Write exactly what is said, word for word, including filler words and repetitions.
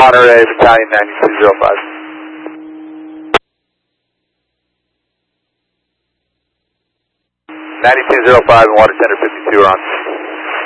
Monterey, Battalion ninety-two zero five. ninety-two zero five and water tender fifty-two are on.